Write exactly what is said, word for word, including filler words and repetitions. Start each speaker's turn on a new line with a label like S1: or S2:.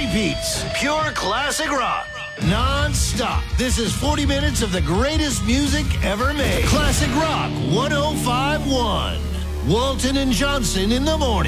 S1: repeats. Pure classic rock. Non-stop. This is forty minutes of the greatest music ever made. Classic Rock one oh five point one. Walton and Johnson in the morning.